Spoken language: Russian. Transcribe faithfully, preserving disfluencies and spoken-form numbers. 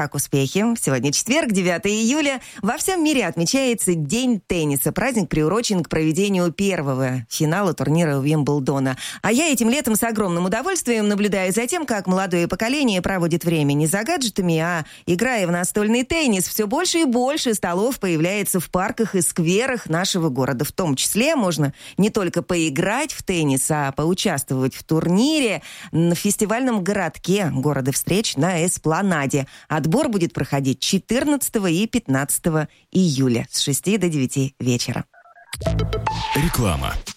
Как успехи? Сегодня четверг, девятое июля. Во всем мире отмечается День тенниса. Праздник приурочен к проведению первого финала турнира Уимблдона. А я этим летом с огромным удовольствием наблюдаю за тем, как молодое поколение проводит время не за гаджетами, а играя в настольный теннис. Все больше и больше столов появляется в парках и скверах нашего города. В том числе можно не только поиграть в теннис, а поучаствовать в турнире на фестивальном городке города встреч на Эспланаде. Отбор будет проходить четырнадцатого и пятнадцатого июля с шести до девяти вечера. Реклама.